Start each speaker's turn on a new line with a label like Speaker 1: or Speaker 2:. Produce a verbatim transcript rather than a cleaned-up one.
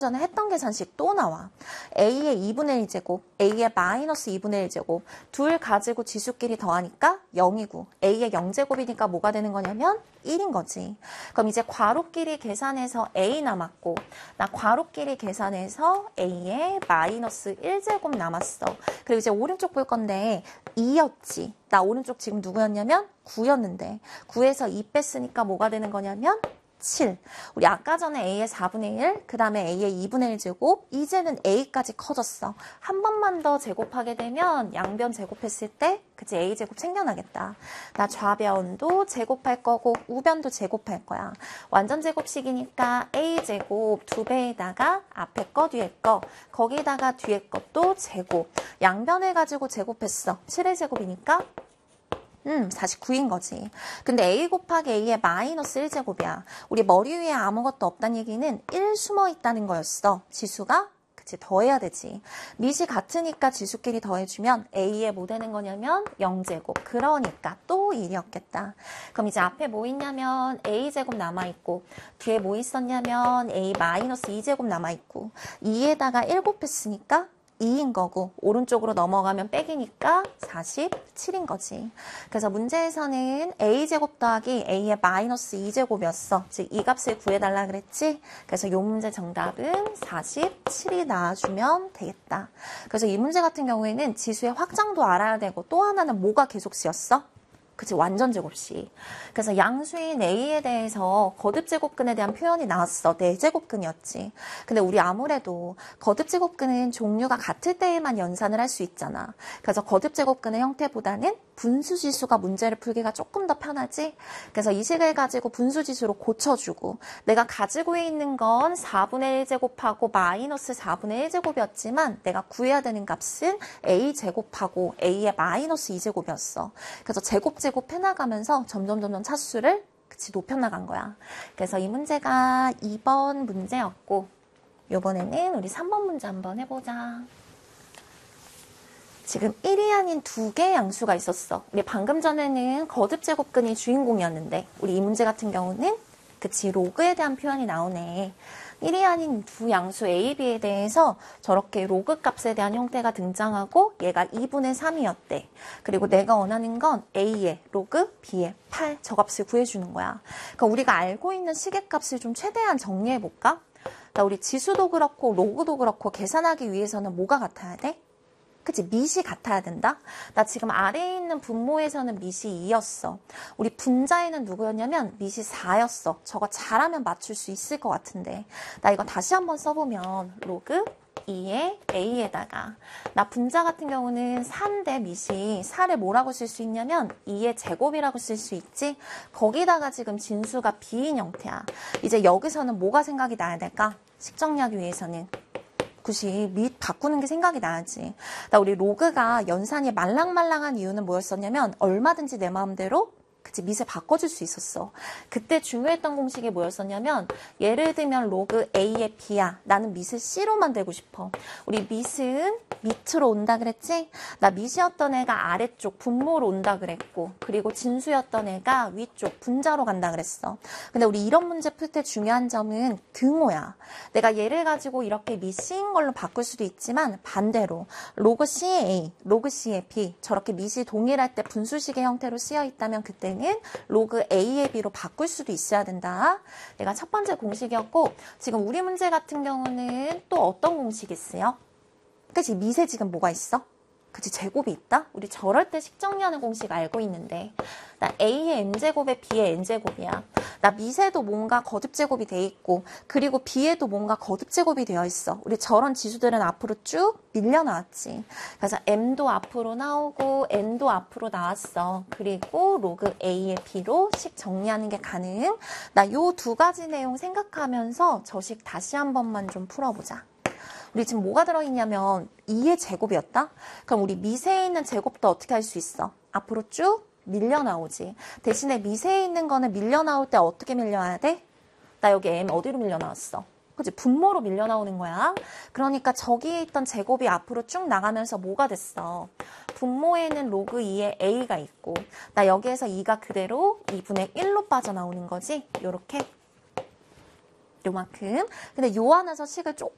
Speaker 1: 전에 했던 계산식 또 나와. A의 이분의 일 제곱, A의 마이너스 이분의 일 제곱 둘 가지고 지수끼리 더하니까 영이고 A의 영 제곱이니까 뭐가 되는 거냐면 일인 거지. 그럼 이제 괄호끼리 계산해서 A 남았고 나 괄호끼리 계산해서 A의 마이너스 일 제곱 남았어. 그리고 이제 오른쪽 볼 건데 이였지. 나 오른쪽 지금 누구였냐면 구였는데 구에서 이 뺐으니까 뭐가 되는 거냐면 칠. 우리 아까 전에 A의 사분의 일, 그 다음에 A의 이분의 일 제곱, 이제는 A까지 커졌어. 한 번만 더 제곱하게 되면 양변 제곱했을 때 그치 A 제곱 생겨나겠다. 나 좌변도 제곱할 거고 우변도 제곱할 거야. 완전 제곱식이니까 A 제곱 두 배에다가 앞에 거 뒤에 거 거기다가 뒤에 것도 제곱. 양변을 가지고 제곱했어. 칠의 제곱이니까 음, 사십구인 거지. 근데 A 곱하기 A의 마이너스 일 제곱이야. 우리 머리 위에 아무것도 없다는 얘기는 일 숨어 있다는 거였어. 지수가? 그치, 더해야 되지. 밑이 같으니까 지수끼리 더해주면 A에 뭐 되는 거냐면 영 제곱. 그러니까 또 일이었겠다. 그럼 이제 앞에 뭐 있냐면 A 제곱 남아있고 뒤에 뭐 있었냐면 A 마이너스 이 제곱 남아있고 이에다가 일 곱했으니까 이인 거고 오른쪽으로 넘어가면 빼기니까 사십칠인 거지. 그래서 문제에서는 A제곱 더하기 A의 마이너스 이 제곱이었어. 즉 이 값을 구해달라 그랬지. 그래서 이 문제 정답은 사십칠이 나와주면 되겠다. 그래서 이 문제 같은 경우에는 지수의 확장도 알아야 되고 또 하나는 뭐가 계속 쓰였어? 그치, 완전 제곱식. 그래서 양수인 A에 대해서 거듭제곱근에 대한 표현이 나왔어. 네 제곱근이었지. 근데 우리 아무래도 거듭제곱근은 종류가 같을 때에만 연산을 할 수 있잖아. 그래서 거듭제곱근의 형태보다는 분수지수가 문제를 풀기가 조금 더 편하지. 그래서 이 식을 가지고 분수지수로 고쳐주고 내가 가지고 있는 건 사분의 일 제곱하고 마이너스 사분의 일 제곱이었지만 내가 구해야 되는 값은 A 제곱하고 A의 마이너스 이 제곱이었어. 그래서 제곱 제곱 해나가면서 점점 점점 차수를 그치 높여나간 거야. 그래서 이 문제가 이 번 문제였고 이번에는 우리 삼 번 문제 한번 해보자. 지금 일이 아닌 두 개의 양수가 있었어. 우리 방금 전에는 거듭제곱근이 주인공이었는데 우리 이 문제 같은 경우는 그치 로그에 대한 표현이 나오네. 일이 아닌 두 양수 A, B에 대해서 저렇게 로그 값에 대한 형태가 등장하고 얘가 이분의 삼이었대. 그리고 내가 원하는 건 A의 로그, B의 팔 저 값을 구해주는 거야. 그러니까 우리가 알고 있는 식의 값을 좀 최대한 정리해볼까? 나 우리 지수도 그렇고 로그도 그렇고 계산하기 위해서는 뭐가 같아야 돼? 그치, 밑이 같아야 된다? 나 지금 아래에 있는 분모에서는 밑이 이였어. 우리 분자에는 누구였냐면 밑이 사였어. 저거 잘하면 맞출 수 있을 것 같은데. 나 이거 다시 한번 써보면 로그 이의 A에다가 나 분자 같은 경우는 사인데 밑이 사를 뭐라고 쓸 수 있냐면 이의 제곱이라고 쓸 수 있지. 거기다가 지금 진수가 B인 형태야. 이제 여기서는 뭐가 생각이 나야 될까? 식 정리하기 위해서는 그치, 밑 바꾸는 게 생각이 나지. 나 우리 로그가 연산이 말랑말랑한 이유는 뭐였었냐면 얼마든지 내 마음대로 그치, 밑을 바꿔줄 수 있었어. 그때 중요했던 공식이 뭐였었냐면 예를 들면 로그 A의 B야. 나는 밑을 C로 만들고 싶어. 우리 밑은 밑으로 온다 그랬지? 나 밑이었던 애가 아래쪽 분모로 온다 그랬고 그리고 진수였던 애가 위쪽 분자로 간다 그랬어. 근데 우리 이런 문제 풀 때 중요한 점은 등호야. 내가 얘를 가지고 이렇게 밑 C인 걸로 바꿀 수도 있지만 반대로 로그 C의 A, 로그 C의 B 저렇게 밑이 동일할 때 분수식의 형태로 쓰여 있다면 그때 는 로그 A의 B로 바꿀 수도 있어야 된다. 내가 첫 번째 공식이었고 지금 우리 문제 같은 경우는 또 어떤 공식이 있어요? 그치? 밑에 지금 뭐가 있어? 그치? 제곱이 있다? 우리 저럴 때 식 정리하는 공식 알고 있는데 나 A의 N제곱에 B의 N제곱이야. 나 밑에도 뭔가 거듭제곱이 돼 있고 그리고 B에도 뭔가 거듭제곱이 되어 있어. 우리 저런 지수들은 앞으로 쭉 밀려 나왔지. 그래서 M도 앞으로 나오고 N도 앞으로 나왔어. 그리고 로그 A의 B로 식 정리하는 게 가능. 나 요 두 가지 내용 생각하면서 저 식 다시 한 번만 좀 풀어보자. 우리 지금 뭐가 들어있냐면 이의 제곱이었다? 그럼 우리 밑에 있는 제곱도 어떻게 할 수 있어? 앞으로 쭉 밀려 나오지. 대신에 밑에 있는 거는 밀려 나올 때 어떻게 밀려야 돼? 나 여기 M 어디로 밀려 나왔어? 그치? 분모로 밀려 나오는 거야. 그러니까 저기에 있던 제곱이 앞으로 쭉 나가면서 뭐가 됐어? 분모에는 로그 이의 A가 있고 나 여기에서 이가 그대로 이분의 일로 빠져나오는 거지. 요렇게. 요만큼. 근데 요 안에서 식을 조금